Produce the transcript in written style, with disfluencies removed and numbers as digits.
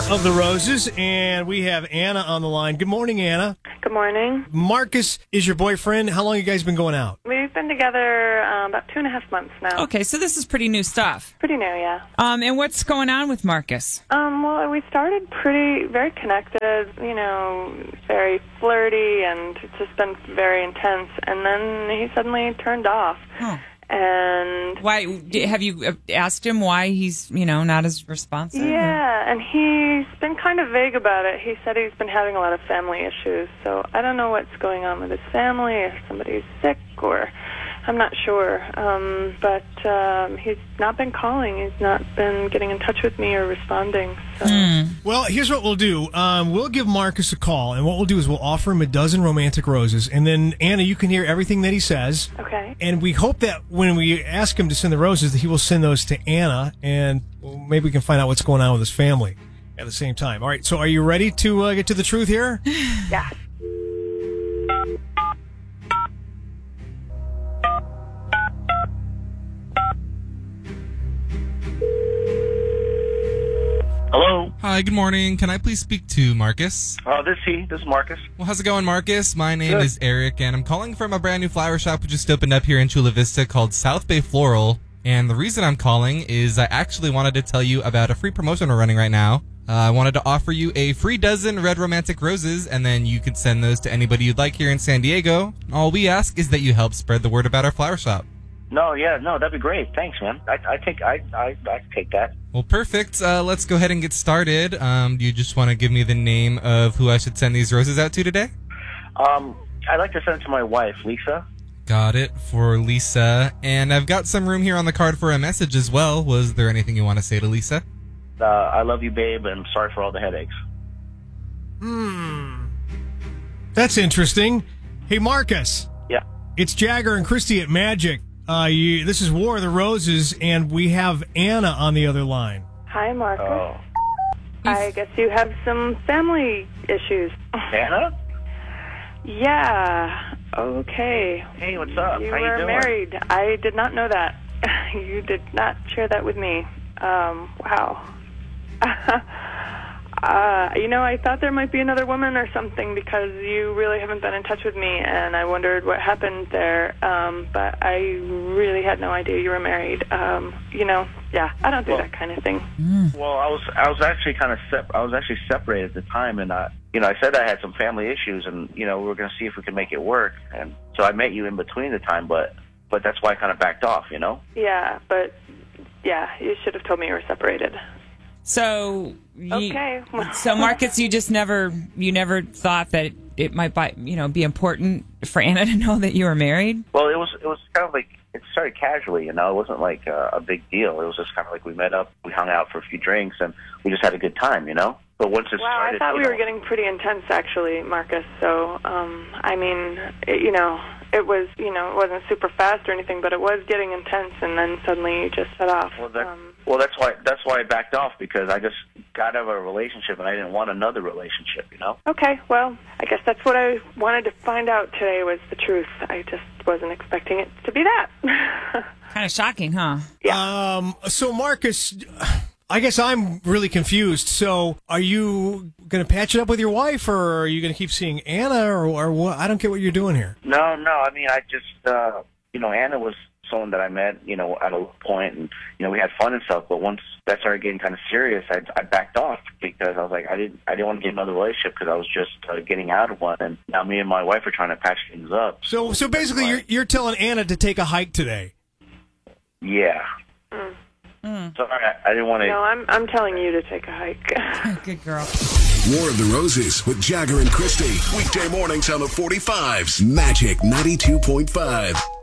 of the Roses, and we have Anna on the line. Good morning, Anna. Good morning. Marcus is your boyfriend. How long have you guys been going out? We've been together about 2.5 months now. Okay, so this is pretty new stuff. Pretty new, yeah. And what's going on with Marcus? Well, we started very connected, very flirty, and it's just been very intense. And then he suddenly turned off. Huh. And why have you asked him why he's not as responsive? Yeah, and he's been kind of vague about it. He said he's been having a lot of family issues, so I don't know what's going on with his family, if somebody's sick, or I'm not sure. But he's not been calling. He's not been getting in touch with me or responding. So. Well, here's what we'll do. We'll give Marcus a call, and what we'll do is we'll offer him a dozen romantic roses, and then, Anna, you can hear everything that he says. Okay. And we hope that when we ask him to send the roses, that he will send those to Anna, and maybe we can find out what's going on with his family at the same time. All right, so are you ready to get to the truth here? Yeah. Hello. Hi, good morning. Can I please speak to Marcus? This is Marcus. Well, how's it going, Marcus? My name is Eric, and I'm calling from a brand new flower shop we just opened up here in Chula Vista called South Bay Floral. And the reason I'm calling is I actually wanted to tell you about a free promotion we're running right now. I wanted to offer you a free dozen red romantic roses, and then you could send those to anybody you'd like here in San Diego. All we ask is that you help spread the word about our flower shop. No, that'd be great. Thanks, man. I take that. Well, perfect. Let's go ahead and get started. Do you just want to give me the name of who I should send these roses out to today? I'd like to send it to my wife, Lisa. Got it, for Lisa. And I've got some room here on the card for a message as well. Was there anything you want to say to Lisa? I love you, babe, and I'm sorry for all the headaches. That's interesting. Hey, Marcus. Yeah. It's Jagger and Christy at Magic. This is War of the Roses, and we have Anna on the other line. Hi, Marcus. Oh. I guess you have some family issues. Anna? Yeah. Okay. Hey, what's up? You How you were doing? married. I did not know that. You did not share that with me. Wow. I thought there might be another woman or something because you really haven't been in touch with me, and I wondered what happened there. But I really had no idea you were married. Yeah, I don't do that kind of thing. Well, I was actually separated at the time, and I said I had some family issues, and we were going to see if we could make it work, and so I met you in between the time, but that's why I kind of backed off, Yeah, but you should have told me you were separated. So, okay. So Marcus, you never thought that it might be important for Anna to know that you were married? Well, it was kind of like, it started casually, It wasn't like a big deal. It was just kind of like we met up, we hung out for a few drinks, and we just had a good time, But once it started... Wow, I thought we were getting pretty intense, actually, Marcus. So, it was, it wasn't super fast or anything, but it was getting intense, and then suddenly you just set off. Well, that's why I backed off, because I just got out of a relationship, and I didn't want another relationship, Okay, well, I guess that's what I wanted to find out today was the truth. I just wasn't expecting it to be that. Kind of shocking, huh? Yeah. So, Marcus, I guess I'm really confused. So, are you going to patch it up with your wife, or are you going to keep seeing Anna, or what? I don't get what you're doing here. No. I mean, I just, Anna was someone that I met, at a point, and, we had fun and stuff. But once that started getting kind of serious, I backed off because I was like, I didn't want to get another relationship because I was just getting out of one. And now me and my wife are trying to patch things up. So basically, you're telling Anna to take a hike today. Yeah. Sorry, I didn't want to... No, I'm telling you to take a hike. Good girl. War of the Roses with Jagger and Christy. Weekday mornings on the 45s. Magic 92.5.